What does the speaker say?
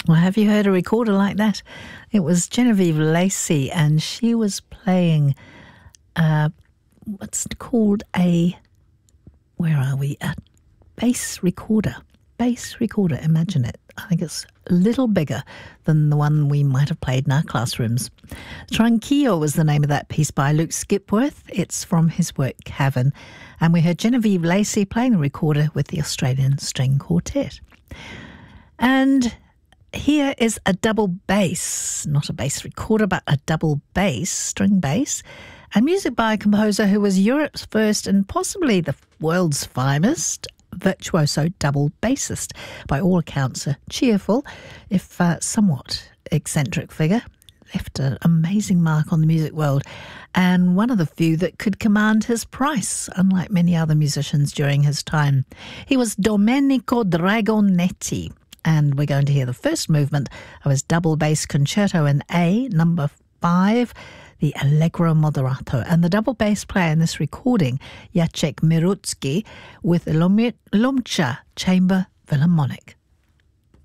Well, have you heard a recorder like that? It was Genevieve Lacey, and she was playing what's called a bass recorder. Bass recorder, imagine it. I think it's a little bigger than the one we might have played in our classrooms. Tranquillo was the name of that piece by Luke Skipworth. It's from his work Cavern. And we heard Genevieve Lacey playing the recorder with the Australian String Quartet. And here is a double bass, not a bass recorder, but a double bass, string bass, and music by a composer who was Europe's first and possibly the world's finest virtuoso double bassist. By all accounts, a cheerful, if somewhat eccentric figure, left an amazing mark on the music world, and one of the few that could command his price, unlike many other musicians during his time. He was Domenico Dragonetti, and we're going to hear the first movement of his double bass concerto in A, number 5, the Allegro Moderato, and the double bass player in this recording, Jacek Mirucki, with the Lomcha Chamber Philharmonic.